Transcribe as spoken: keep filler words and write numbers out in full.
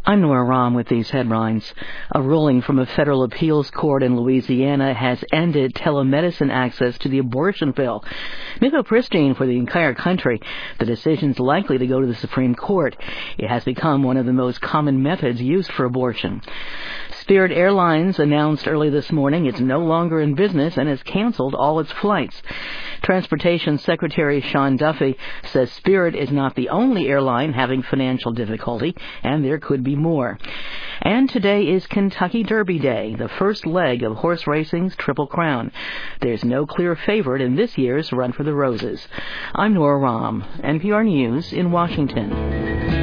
I'm Nora Rahm with these headlines. A ruling from a federal appeals court in Louisiana has ended telemedicine access to the abortion pill. Mifepristone for the entire country. The decision's likely to go to the Supreme Court. It has become one of the most common methods used for abortion. Spirit Airlines announced early this morning it's no longer in business and has canceled all its flights. Transportation Secretary Sean Duffy says Spirit is not the only airline having financial difficulty, and there could be more. And today is Kentucky Derby Day, the first leg of horse racing's Triple Crown. There's no clear favorite in this year's Run for the Roses. I'm Nora Rahm, N P R News in Washington.